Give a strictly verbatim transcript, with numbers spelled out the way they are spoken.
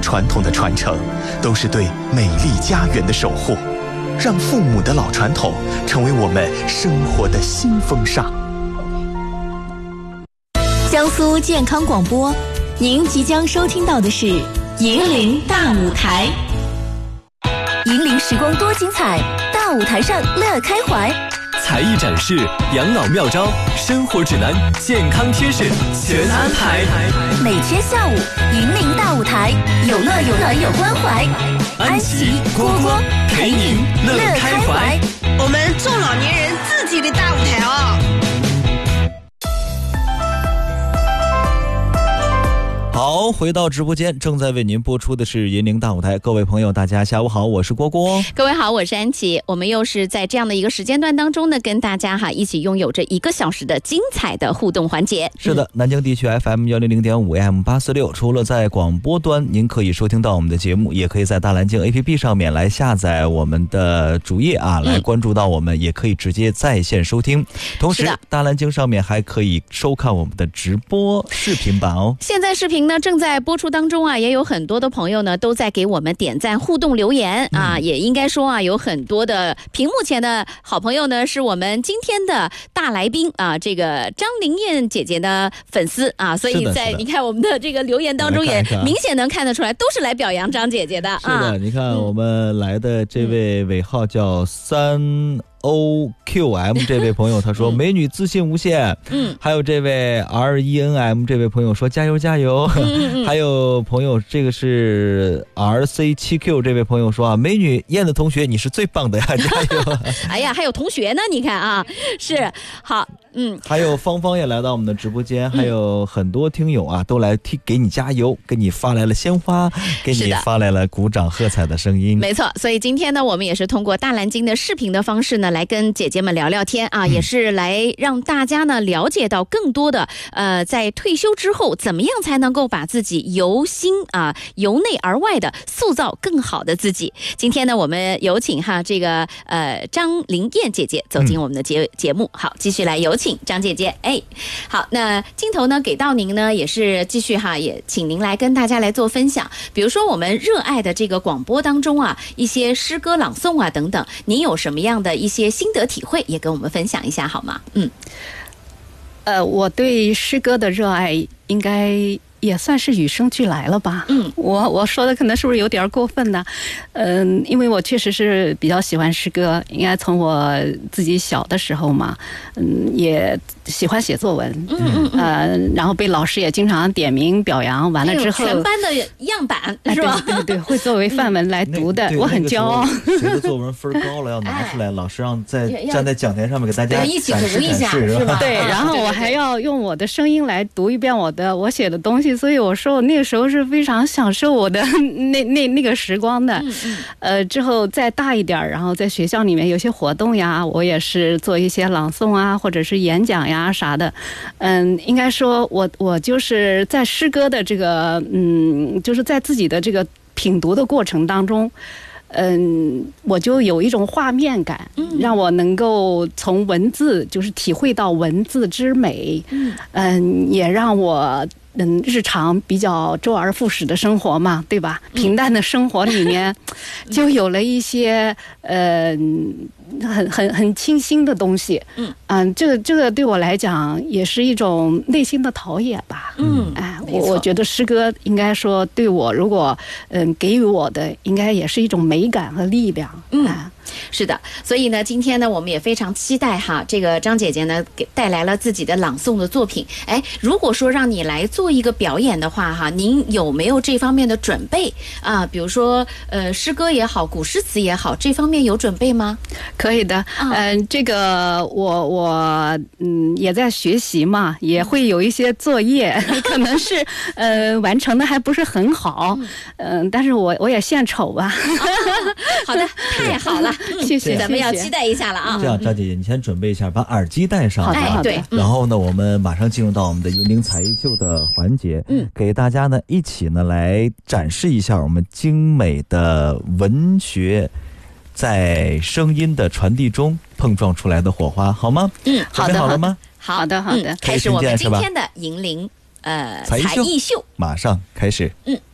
传统的传承，都是对美丽家园的守护。让父母的老传统成为我们生活的新风尚。 江苏健康广播，您即将收听到的是银铃大舞台。银铃时光多精彩，大舞台上乐开怀。 才艺展示、养老妙招、生活指南、健康贴士全安排。 每天下午，银铃大舞台，有乐有暖有关怀。 安琪、蝈蝈陪您乐开怀。 我们中老年人自己的大舞台哦。 好，回到直播间，正在为您播出的是银铃大舞台。各位朋友大家下午好，我是蝈蝈。 各位好，我是安琪。我们又是在这样的一个时间段当中呢，跟大家哈一起拥有着一个小时的精彩的互动环节。 是的，南京地区 F M 一零零点五 A M 八四六，除了在广播端您可以收听到我们的节目，也可以在大蓝鲸 A P P 上面来下载我们的主页啊，来关注到我们，也可以直接在线收听。同时大蓝鲸上面还可以收看我们的直播视频版哦。 现在视频呢正在播出当中啊，也有很多的朋友呢都在给我们点赞互动留言啊、嗯、也应该说啊，有很多的屏幕前的好朋友呢是我们今天的大来宾啊，这个张灵燕姐姐的粉丝啊，所以在你看我们的这个留言当中也明显能看得出来，都是来表扬张姐姐的啊。 是的，你看我们来的这位尾号叫三O Q M 这位朋友他说、嗯、美女自信无限。嗯，还有这位 R E N M 这位朋友说加油加油。嗯嗯，还有朋友这个是 R C 七 Q 这位朋友说啊，美女燕的同学你是最棒的呀，加油。 哎呀，还有同学呢，你看啊，是好。嗯， 还有芳芳也来到我们的直播间、嗯、还有很多听友啊都来替给你加油，给你发来了鲜花，给你发来了鼓掌喝彩的声音。 没错，所以今天呢我们也是通过大蓝鲸的视频的方式呢来跟姐姐们聊聊天啊、嗯、也是来让大家呢了解到更多的呃在退休之后怎么样才能够把自己由心啊由内而外的塑造更好的自己。今天呢我们有请哈这个呃张灵燕姐姐走进我们的节、嗯、节目。好，继续来有请张姐姐。哎，好，那镜头呢给到您呢，也是继续哈，也请您来跟大家来做分享。比如说我们热爱的这个广播当中啊，一些诗歌朗诵啊等等，您有什么样的一些心得体会，也跟我们分享一下好吗？嗯， 呃，我对诗歌的热爱应该也算是与生俱来了吧。嗯，我我说的可能是不是有点过分呢？嗯、呃，因为我确实是比较喜欢诗歌，应该从我自己小的时候嘛，嗯，也喜欢写作文，嗯嗯嗯，呃，然后被老师也经常点名表扬，完了之后全班的样板是吧？ 对对对，会作为范文来读的，我很骄傲。 谁的作文分高了要拿出来，老师让在站在讲台上面给大家一起读一下，是吧？ 对，然后我还要用我的声音来读一遍我的我写的东西。所以我说我那个时候是非常享受我的那那那个时光的。嗯嗯，呃，之后再大一点，然后在学校里面有些活动呀，我也是做一些朗诵啊，或者是演讲呀啥的。嗯，应该说我我就是在诗歌的这个嗯，就是在自己的这个品读的过程当中。嗯，我就有一种画面感，让我能够从文字就是体会到文字之美。嗯，也让我嗯日常比较周而复始的生活嘛，对吧？平淡的生活里面，就有了一些呃很很很清新的东西。嗯嗯，这个这个对我来讲也是一种内心的陶冶吧。嗯，哎，我我觉得诗歌应该说对我如果嗯给予我的，应该也是一种美感和力量。嗯。哎， 是的，所以呢今天呢我们也非常期待哈，这个张姐姐呢给带来了自己的朗诵的作品。哎，如果说让你来做一个表演的话哈，您有没有这方面的准备啊？比如说呃诗歌也好，古诗词也好，这方面有准备吗？ 可以的。嗯、呃，这个我我嗯也在学习嘛，也会有一些作业，可能是呃完成的还不是很好。嗯、呃，但是我我也献丑吧。 哦、好的，太好了。 谢谢， 咱们要期待一下了啊！ 这样，张姐姐，你先准备一下，把耳机戴上。 哎，对。 然后呢，我们马上进入到我们的银铃才艺秀的环节，嗯，给大家呢一起呢来展示一下我们精美的文学在声音的传递中碰撞出来的火花，好吗？ 嗯，好的， 好了吗？ 好的，好的。 开始我们今天的银铃呃才艺秀， 马上开始。嗯。